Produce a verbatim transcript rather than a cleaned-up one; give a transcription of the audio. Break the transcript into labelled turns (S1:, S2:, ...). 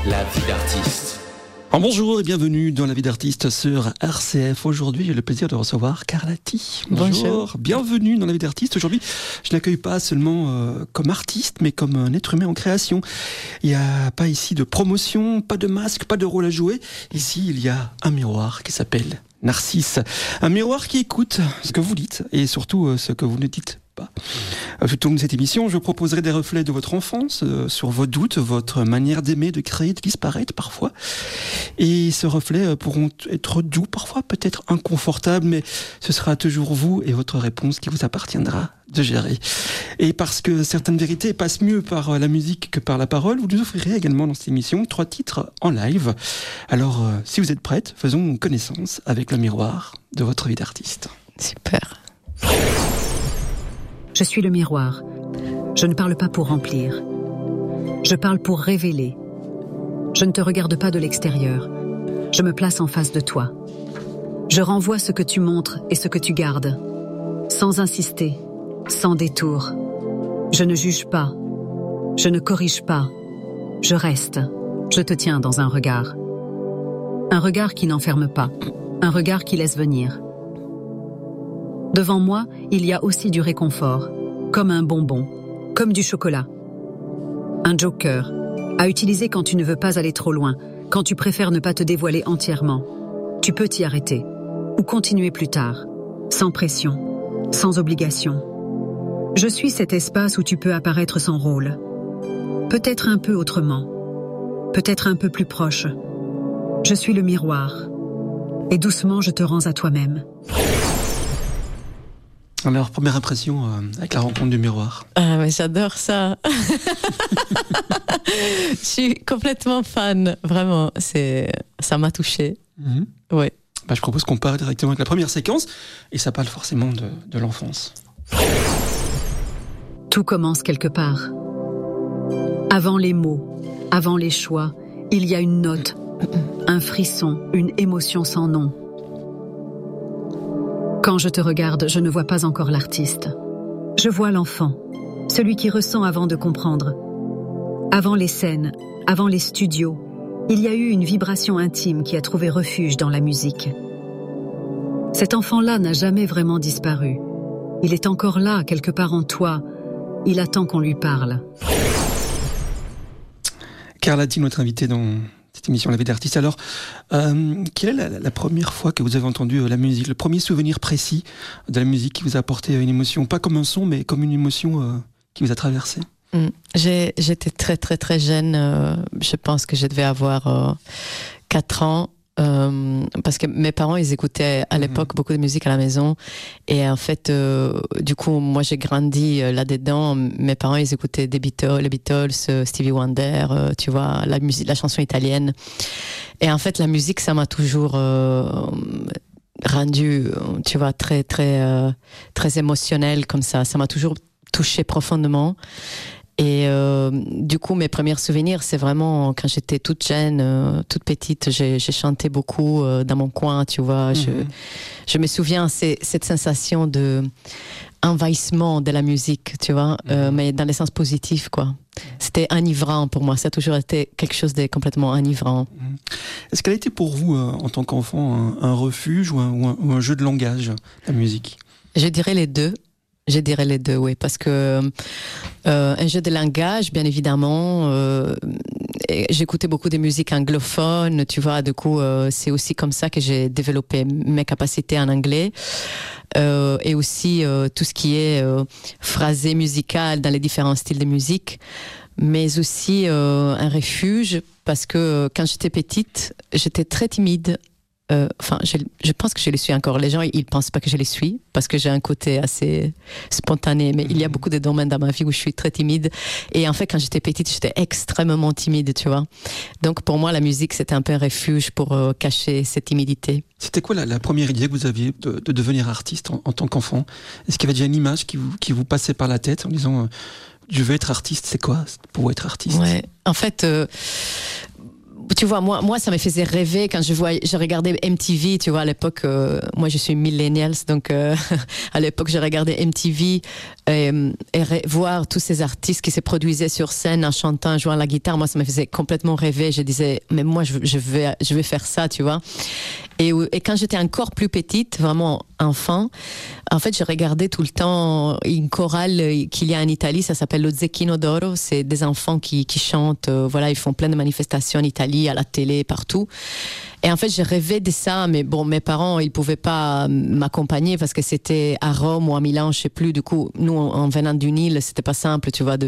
S1: La vie d'artiste.
S2: Oh, bonjour et bienvenue dans La vie d'artiste sur R C F. Aujourd'hui, j'ai le plaisir de recevoir Carla T. Bonjour. Bonjour. Bienvenue dans La vie d'artiste. Aujourd'hui, je n'accueille pas seulement euh, comme artiste, mais comme un être humain en création. Il n'y a pas ici de promotion, pas de masque, pas de rôle à jouer. Ici, il y a un miroir qui s'appelle Narcisse. Un miroir qui écoute ce que vous dites et surtout euh, ce que vous ne dites pas. Tout au long de cette émission, je proposerai des reflets de votre enfance, euh, sur vos doutes, votre manière d'aimer, de créer, de disparaître parfois. Et ces reflets euh, pourront être doux, parfois peut-être inconfortables, mais ce sera toujours vous et votre réponse qui vous appartiendra de gérer. Et parce que certaines vérités passent mieux par la musique que par la parole, vous nous offrirez également dans cette émission trois titres en live. Alors, euh, si vous êtes prête, faisons connaissance avec le miroir de votre vie d'artiste.
S3: Super.
S4: Je suis le miroir. Je ne parle pas pour remplir. Je parle pour révéler. Je ne te regarde pas de l'extérieur. Je me place en face de toi. Je renvoie ce que tu montres et ce que tu gardes. Sans insister, sans détour. Je ne juge pas. Je ne corrige pas. Je reste. Je te tiens dans un regard. Un regard qui n'enferme pas. Un regard qui laisse venir. Devant moi, il y a aussi du réconfort, comme un bonbon, comme du chocolat. Un joker, à utiliser quand tu ne veux pas aller trop loin, quand tu préfères ne pas te dévoiler entièrement. Tu peux t'y arrêter, ou continuer plus tard, sans pression, sans obligation. Je suis cet espace où tu peux apparaître sans rôle. Peut-être un peu autrement, peut-être un peu plus proche. Je suis le miroir, et doucement je te rends à toi-même.
S2: Alors, première impression euh, avec la rencontre du miroir.
S3: Ah, mais j'adore ça. Je suis complètement fan, vraiment. C'est, ça m'a touchée. Mm-hmm. Ouais.
S2: Bah, je propose qu'on parte directement avec la première séquence, et ça parle forcément de, de l'enfance.
S4: Tout commence quelque part. Avant les mots, avant les choix, il y a une note, un frisson, une émotion sans nom. Quand je te regarde, je ne vois pas encore l'artiste. Je vois l'enfant, celui qui ressent avant de comprendre. Avant les scènes, avant les studios, il y a eu une vibration intime qui a trouvé refuge dans la musique. Cet enfant-là n'a jamais vraiment disparu. Il est encore là, quelque part en toi. Il attend qu'on lui parle.
S2: Carla T, notre invitée dans cette émission La vie d'artiste. Alors, euh, quelle est la, la première fois que vous avez entendu euh, la musique, le premier souvenir précis de la musique qui vous a apporté euh, une émotion, pas comme un son, mais comme une émotion euh, qui vous a traversé?
S3: Mmh. J'ai, j'étais très très très jeune, euh, je pense que je devais avoir euh, quatre ans, euh, parce que mes parents ils écoutaient à l'époque mmh. beaucoup de musique à la maison, et en fait euh, du coup moi j'ai grandi euh, là-dedans. Mes parents ils écoutaient des Beatles, les Beatles, euh, Stevie Wonder, euh, tu vois, la musique, la chanson italienne, et en fait la musique ça m'a toujours euh, rendu, tu vois, très très euh, très émotionnelle comme ça, ça m'a toujours touchée profondément. Et euh, du coup, mes premiers souvenirs, c'est vraiment quand j'étais toute jeune, euh, toute petite, j'ai, j'ai chanté beaucoup euh, dans mon coin, tu vois. Mm-hmm. Je, je me souviens, c'est cette sensation de envahissement de la musique, tu vois, mm-hmm. euh, mais dans le sens positif, quoi. C'était enivrant pour moi, ça a toujours été quelque chose de complètement enivrant.
S2: Mm-hmm. Est-ce qu'elle a été pour vous, euh, en tant qu'enfant, un, un refuge ou un, ou, un, ou un jeu de langage, la musique?
S3: Je dirais les deux. Je dirais les deux, oui, parce que euh, un jeu de langage, bien évidemment. Euh, j'écoutais beaucoup de musique anglophone, tu vois. Du coup, euh, c'est aussi comme ça que j'ai développé mes capacités en anglais, euh, et aussi euh, tout ce qui est euh, phrasé musical dans les différents styles de musique, mais aussi euh, un refuge parce que quand j'étais petite, j'étais très timide. Euh, enfin, je, je pense que je les suis encore. Les gens, ils pensent pas que je les suis parce que j'ai un côté assez spontané. Mais mmh. il y a beaucoup de domaines dans ma vie où je suis très timide. Et en fait, quand j'étais petite, j'étais extrêmement timide, tu vois. Donc, pour moi, la musique, c'était un peu un refuge pour euh, cacher cette timidité.
S2: C'était quoi la, la première idée que vous aviez de, de devenir artiste en, en tant qu'enfant? Est-ce qu'il y avait déjà une image qui vous, qui vous passait par la tête en disant euh, je veux être artiste? C'est quoi pour être artiste?
S3: Ouais, en fait. Euh, tu vois, moi, moi, ça me faisait rêver quand je voyais, je regardais M T V, tu vois, à l'époque, euh, moi, je suis millennials, donc euh, à l'époque, je regardais M T V et, et ré- voir tous ces artistes qui se produisaient sur scène en chantant, en jouant la guitare. Moi, ça me faisait complètement rêver. Je disais, mais moi, je, je vais, je vais faire ça, tu vois. Et, et quand j'étais encore plus petite, vraiment enfant, en fait, je regardais tout le temps une chorale qu'il y a en Italie, ça s'appelle le Zecchino d'Oro. C'est des enfants qui, qui chantent, euh, voilà, ils font plein de manifestations en Italie, à la télé, partout. Et en fait, je rêvais de ça, mais bon, mes parents, ils pouvaient pas m'accompagner parce que c'était à Rome ou à Milan, je sais plus. Du coup, nous, en venant du Nil, c'était pas simple, tu vois, de